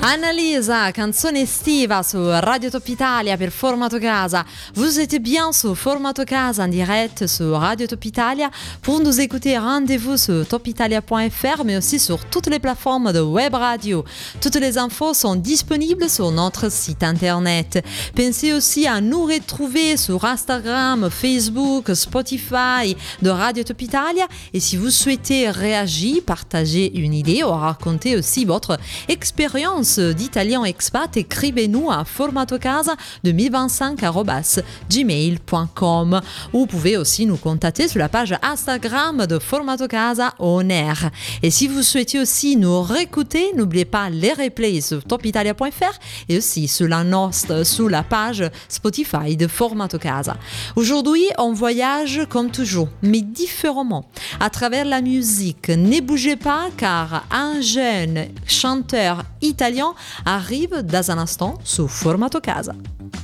Annalisa, canzone estiva su Radio Top Italia per Formato Casa. Vous êtes bien sur Formato Casa en direct sur Radio Top Italia. Pour nous écouter, rendez-vous sur topitalia.fr mais aussi sur toutes les plateformes de web radio. Toutes les infos sont disponibles sur notre site internet. Pensez aussi à nous retrouver sur Instagram, Facebook, Spotify de Radio Top Italia. Et si vous souhaitez réagir, partager une idée ou raconter aussi votre expérience d'italien expat, écrivez-nous à formatocasa2025@gmail.com. Vous pouvez aussi nous contacter sur la page Instagram de Formato Casa On Air. Et si vous souhaitez aussi nous réécouter, n'oubliez pas les replays sur topitalia.fr et aussi sur la page Spotify de Formato Casa. Aujourd'hui, on voyage comme toujours, mais différemment, à travers la musique. Ne bougez pas car un jeune chanteur italien arrive dans un instant su Formato Casa.